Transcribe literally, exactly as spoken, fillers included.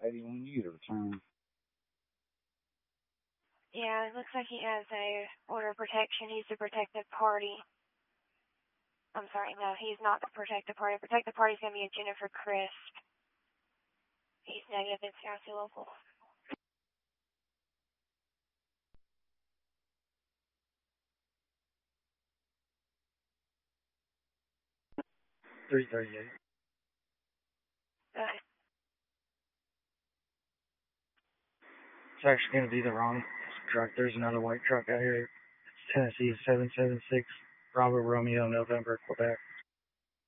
eighty-one years. Um, Yeah, it looks like he has a order of protection. He's the protected party. I'm sorry, no, he's not the protected party. Protected party is going to be a Jennifer Crisp. He's negative in Scottsdale local. three thirty-eight. Go ahead. It's actually going to be the wrong truck. There's another white truck out here. It's Tennessee seven seven six Bravo Romeo November, Quebec.